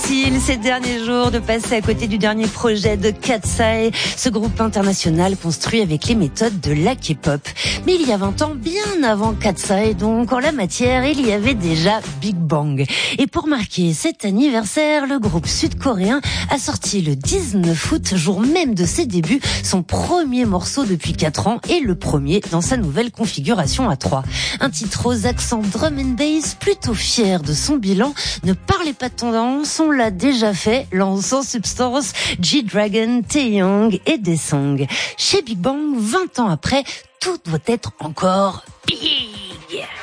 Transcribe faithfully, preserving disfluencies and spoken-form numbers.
difficile ces derniers jours de passer à côté du dernier projet de Katseye, ce groupe international construit avec les méthodes de la K-pop. Mais il y a vingt ans, bien avant Katseye, donc en la matière, il y avait déjà Big Bang. Et pour marquer cet anniversaire, le groupe sud-coréen a sorti le dix-neuf août, jour même de ses débuts, son premier morceau depuis quatre ans et le premier dans sa nouvelle configuration à trois. Un titre aux accents drum and bass, plutôt fier de son bilan. Ne parlez pas de tendance, on l'a déjà fait, lançant Substance, G-Dragon, Taeyong et Daesung. Chez Big Bang, vingt ans après, tout doit être encore big.